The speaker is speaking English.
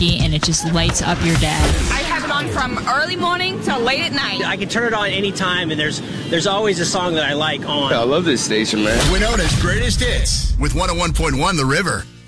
and it just lights up your day. I have it on from early morning till late at night. I can turn it on anytime, and there's always a song that I like on. I love this station, man. Winona's Greatest Hits with 101.1 The River.